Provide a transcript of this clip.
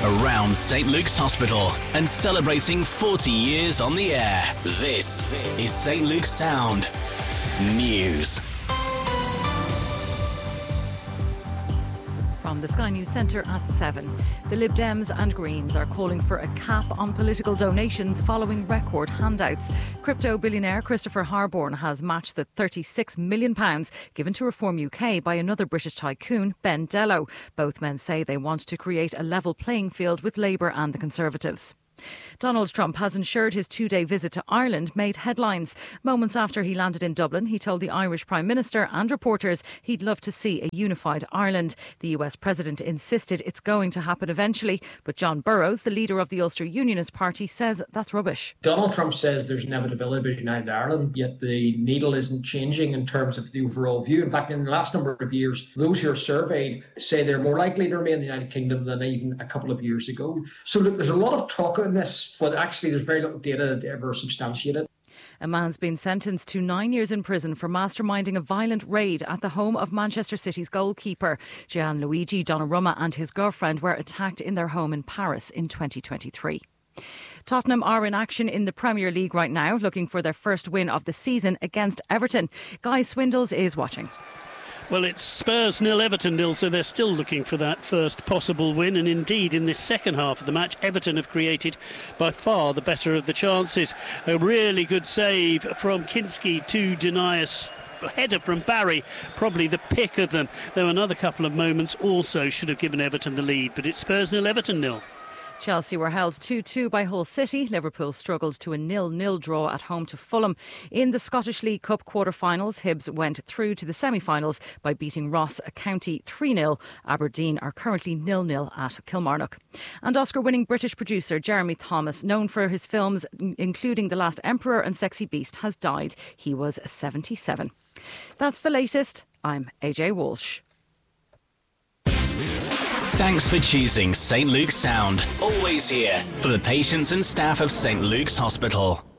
around St Luke's Hospital and celebrating 40 years on the air. This is St Luke's Sound News. From the Sky News Centre at 7. The Lib Dems and Greens are calling for a cap on political donations following record handouts. Crypto billionaire Christopher Harborne has matched the £36 million given to Reform UK by another British tycoon, Ben Dello. Both men say they want to create a level playing field with Labour and the Conservatives. Donald Trump has ensured his two-day visit to Ireland made headlines. Moments after he landed in Dublin, he told the Irish Prime Minister and reporters he'd love to see a unified Ireland. The US President insisted it's going to happen eventually, but John Burrows, the leader of the Ulster Unionist Party, says that's rubbish. Donald Trump says there's inevitability of United Ireland, yet the needle isn't changing in terms of the overall view. In fact, in the last number of years, those who are surveyed say they're more likely to remain in the United Kingdom than even a couple of years ago. So look, there's a lot of talk in this, but actually there's very little data to ever substantiate it. A man's been sentenced to 9 years in prison for masterminding a violent raid at the home of Manchester City's goalkeeper. Gianluigi Donnarumma and his girlfriend were attacked in their home in Paris in 2023. Tottenham are in action in the Premier League right now, looking for their first win of the season against Everton. Guy Swindles is watching. Well, it's Spurs 0, Everton 0, so they're still looking for that first possible win. And indeed, in this second half of the match, Everton have created by far the better of the chances. A really good save from Kinski to deny us. A header from Barry, probably the pick of them. There were another couple of moments also should have given Everton the lead, but it's Spurs 0, Everton 0. Chelsea were held 2-2 by Hull City. Liverpool struggled to a 0-0 draw at home to Fulham. In the Scottish League Cup quarter-finals, Hibs went through to the semi-finals by beating Ross County 3-0. Aberdeen are currently 0-0 at Kilmarnock. And Oscar-winning British producer Jeremy Thomas, known for his films including The Last Emperor and Sexy Beast, has died. He was 77. That's the latest. I'm AJ Walsh. Thanks for choosing St Luke's Sound. Always here for the patients and staff of St Luke's Hospital.